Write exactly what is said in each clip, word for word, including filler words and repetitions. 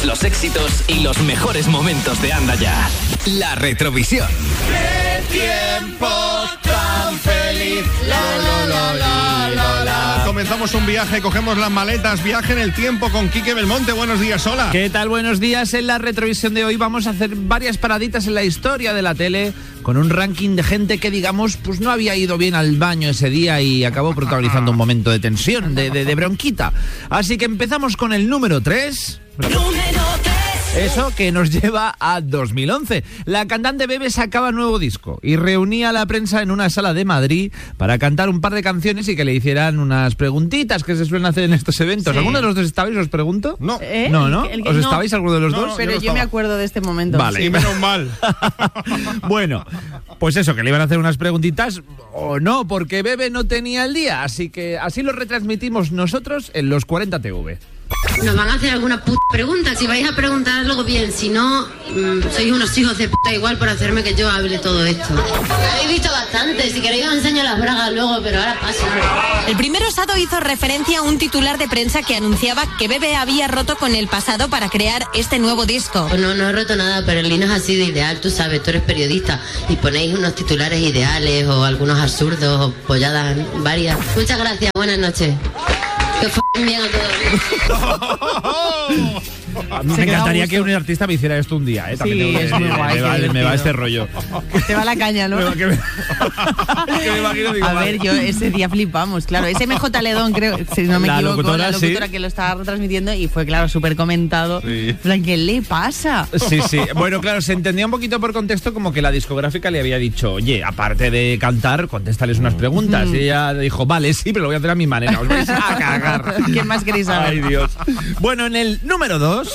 todos los éxitos y los mejores momentos de Anda Ya. La Retrovisión. ¡Qué tiempo tan feliz! La, la, la, la, la, la. Comenzamos un viaje, cogemos las maletas, viaje en el tiempo con Quique Belmonte. Buenos días, hola. ¿Qué tal? Buenos días. En la Retrovisión de hoy vamos a hacer varias paraditas en la historia de la tele con un ranking de gente que, digamos, pues no había ido bien al baño ese día y acabó protagonizando un momento de tensión, de, de, de bronquita. Así que empezamos con el número tres. Número tres. Eso que nos lleva a dos mil once. La cantante Bebe sacaba nuevo disco y reunía a la prensa en una sala de Madrid para cantar un par de canciones y que le hicieran unas preguntitas que se suelen hacer en estos eventos. Sí. ¿Alguno de los dos estabais, os pregunto? No. ¿Eh? No, ¿no? El que, el que ¿Os no. estabais alguno de los No, dos? no, Pero yo, yo, no me acuerdo de este momento. Vale. Y menos mal. Bueno, pues eso, que le iban a hacer unas preguntitas o no, porque Bebe no tenía el día. Así que así lo retransmitimos nosotros en los cuarenta T V. Nos van a hacer alguna puta pregunta. Si vais a preguntar algo bien, si no, mmm, sois unos hijos de puta igual por hacerme que yo hable todo esto. Habéis visto bastante, si queréis os enseño las bragas luego, pero ahora paso. El primer osado hizo referencia a un titular de prensa que anunciaba que Bebe había roto con el pasado para crear este nuevo disco. Pues no, no he roto nada, pero el Lino es así de ideal, tú sabes, tú eres periodista y ponéis unos titulares ideales o algunos absurdos o polladas varias. Muchas gracias, buenas noches. Que f*** bien a todos. A mí me encantaría que un artista me hiciera esto un día, ¿eh? También Sí, tengo que es decir, muy guay, me, va, qué me va divertido. este rollo. Te va la caña, ¿no? Me va- que me- que me imagino, digo, A vale. ver, yo ese día flipamos, claro. Ese M J Ledón, creo, si no me La equivoco, locutora, la locutora sí. que lo estaba retransmitiendo y fue, claro, súper comentado. Sí. En plan, ¿qué le pasa? Sí, sí. Bueno, claro, se entendía un poquito por contexto como que la discográfica le había dicho, oye, aparte de cantar, contéstales unas preguntas. Y ella dijo, vale, sí, pero lo voy a hacer a mi manera. Os vais a cagar. ¿Qué más queréis saber? Ay, Dios. Bueno, en el número dos...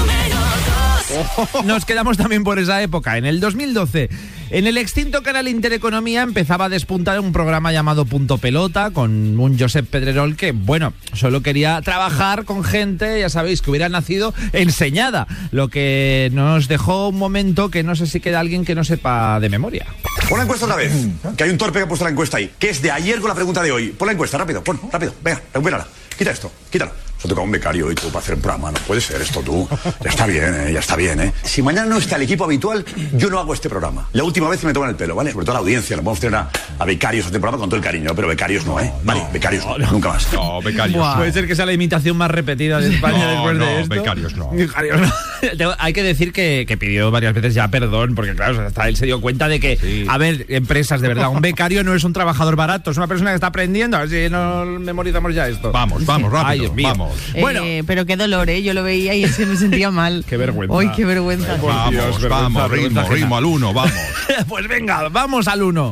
Nos quedamos también por esa época. En el dos mil doce, en el extinto canal Intereconomía empezaba a despuntar un programa llamado Punto Pelota con un Josep Pedrerol que, bueno, solo quería trabajar con gente, ya sabéis, que hubiera nacido enseñada, lo que nos dejó un momento que no sé si queda alguien que no sepa de memoria. Pon la encuesta otra vez, que hay un torpe que ha puesto la encuesta ahí, que es de ayer con la pregunta de hoy. Pon la encuesta, rápido, pon, rápido, venga, recupérala. Quita esto, quítalo. Se ha tocado un becario hoy tú para hacer un programa, no puede ser esto tú. Ya está bien, ¿eh? Ya está bien, ¿eh? Si mañana no está el equipo habitual, yo no hago este programa. La última vez me toman el pelo, ¿vale? Sobre todo a la audiencia, lo podemos tener a, a becarios a este programa con todo el cariño, pero becarios no, ¿eh? Vale, becarios no, nunca más. No, becarios. Buah. Puede ser que sea la imitación más repetida de España No, después no, de esto. becarios no. Becarios no. Tengo- Hay que decir que, que pidió varias veces ya perdón, porque claro, hasta él se dio cuenta de que, Sí. a ver, empresas, de verdad, un becario no es un trabajador barato, es una persona que está aprendiendo, a ver si no memorizamos ya esto. Vamos, vamos, rápido, Ay, Dios mío. vamos. Bueno, Eh, pero qué dolor, ¿eh? Yo lo veía y se me sentía mal. Qué vergüenza. Uy, qué vergüenza. Por Vamos, Dios, vergüenza, vamos, vergüenza ritmo, ajena. ritmo al uno, vamos. pues venga, vamos al uno.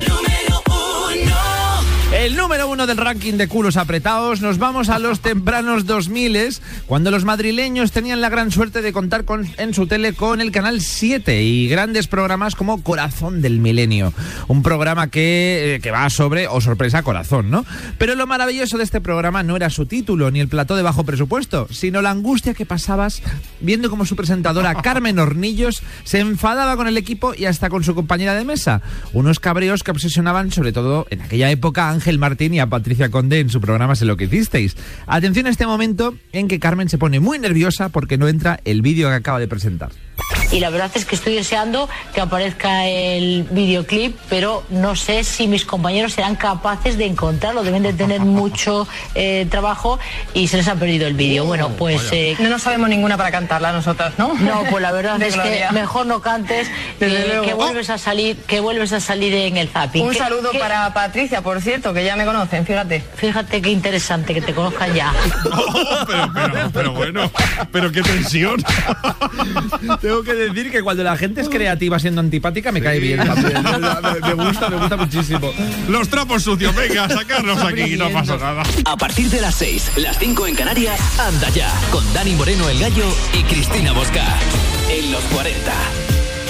El número uno del ranking de culos apretados, nos vamos a los tempranos dos miles, cuando los madrileños tenían la gran suerte de contar con, en su tele con el Canal siete y grandes programas como Corazón del Milenio, un programa que, eh, que va sobre, o sorpresa, corazón, ¿no? Pero lo maravilloso de este programa no era su título ni el plató de bajo presupuesto, sino la angustia que pasabas viendo cómo su presentadora Carmen Hornillos se enfadaba con el equipo y hasta con su compañera de mesa, unos cabreos que obsesionaban sobre todo en aquella época a Ángel Martín y a Patricia Conde en su programa Sé lo que hicisteis. Atención a este momento en que Carmen se pone muy nerviosa porque no entra el vídeo que acaba de presentar. Y la verdad es que estoy deseando que aparezca el videoclip, pero no sé si mis compañeros serán capaces de encontrarlo. Deben de tener mucho eh, trabajo y se les ha perdido el vídeo. Bueno, pues... Eh, No nos sabemos ninguna para cantarla nosotras, ¿no? no, pues la verdad De es Gloria. que mejor no cantes, Desde que, luego. que vuelves a salir, que vuelves a salir en el zapping. Un Que- saludo que- para Patricia, por cierto, que ya me conocen, fíjate. Fíjate qué interesante que te conozcan ya. pero, pero, pero bueno, pero qué tensión. Tengo que decir que cuando la gente es creativa siendo antipática me cae bien también. Me, me gusta, me gusta muchísimo. Los trapos sucios, venga, sacarlos aquí, no pasa nada. A partir de las seis, las cinco en Canarias, Anda Ya, con Dani Moreno el Gallo y Cristina Bosca. En los cuarenta.